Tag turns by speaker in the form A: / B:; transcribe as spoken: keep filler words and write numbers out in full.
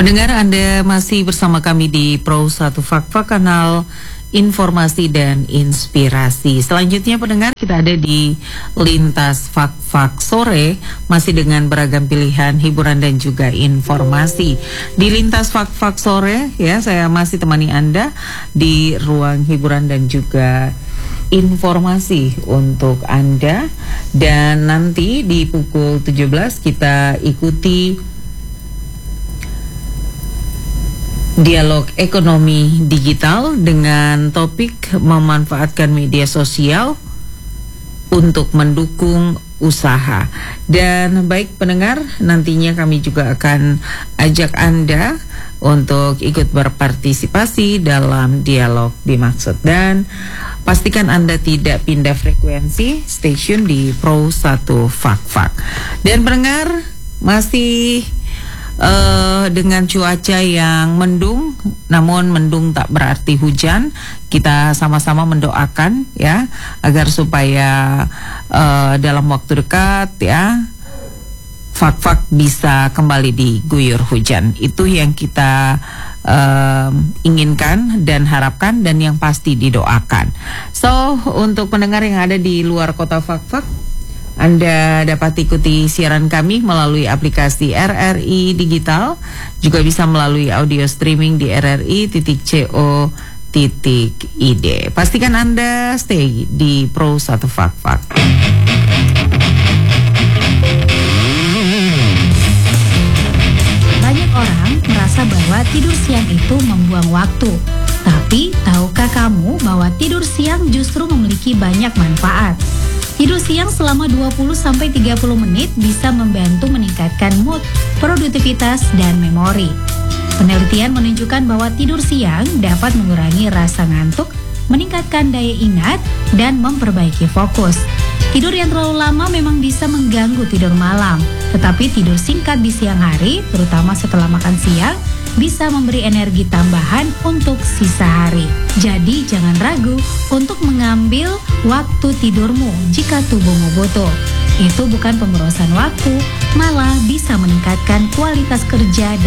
A: Pendengar, Anda masih bersama kami di Pro satu Fak-Fak, kanal informasi dan inspirasi. Selanjutnya pendengar, kita ada di Lintas Fak-Fak Sore, masih dengan beragam pilihan hiburan dan juga informasi. Di Lintas Fak-Fak Sore, ya, saya masih temani Anda di ruang hiburan dan juga informasi untuk Anda. Dan nanti di pukul tujuh belas kita ikuti dialog ekonomi digital dengan topik memanfaatkan media sosial untuk mendukung usaha. Dan baik pendengar, nantinya kami juga akan ajak Anda untuk ikut berpartisipasi dalam dialog dimaksud. Dan pastikan Anda tidak pindah frekuensi stasiun di Pro satu Fak-Fak. Dan pendengar, masih Uh, dengan cuaca yang mendung, namun mendung tak berarti hujan. Kita sama-sama mendoakan ya agar supaya uh, dalam waktu dekat ya Fak-Fak bisa kembali diguyur hujan. Itu yang kita uh, inginkan dan harapkan, dan yang pasti didoakan. So, untuk pendengar yang ada di luar kota Fak-Fak, Anda dapat ikuti siaran kami melalui aplikasi R R I Digital, juga bisa melalui audio streaming di r r i titik co titik i d. Pastikan Anda stay di Pro satu Fak-Fak.
B: Banyak orang merasa bahwa tidur siang itu membuang waktu. Tapi, tahukah kamu bahwa tidur siang justru memiliki banyak manfaat? Tidur siang selama dua puluh sampai tiga puluh menit bisa membantu meningkatkan mood, produktivitas, dan memori. Penelitian menunjukkan bahwa tidur siang dapat mengurangi rasa ngantuk, meningkatkan daya ingat, dan memperbaiki fokus. Tidur yang terlalu lama memang bisa mengganggu tidur malam, tetapi tidur singkat di siang hari, terutama setelah makan siang, bisa memberi energi tambahan untuk sisa hari. Jadi jangan ragu untuk mengambil waktu tidurmu jika tubuhmu butuh. Itu bukan pemborosan waktu, malah bisa meningkatkan kualitas kerja